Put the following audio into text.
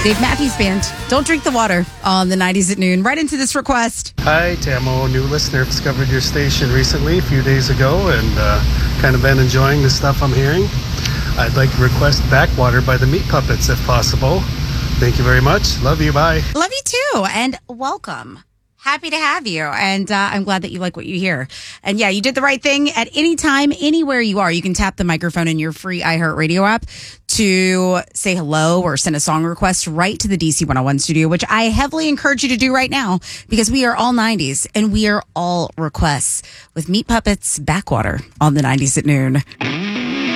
Dave Matthews Band, Don't Drink the Water on the 90s at noon. Right into this request. Hi, Tamo, new listener. Discovered your station recently, a few days ago, and kind of been enjoying the stuff I'm hearing. I'd like to request Backwater by the Meat Puppets, if possible. Thank you very much. Love you. Bye. Love you too, and welcome. Happy to have you, and I'm glad that you like what you hear. And yeah, you did the right thing. At any time, anywhere you are, you can tap the microphone in your free iHeartRadio app to say hello or send a song request right to the DC 101 studio, which I heavily encourage you to do right now because we are all 90s and we are all requests with Meat Puppets Backwater on the 90s at noon.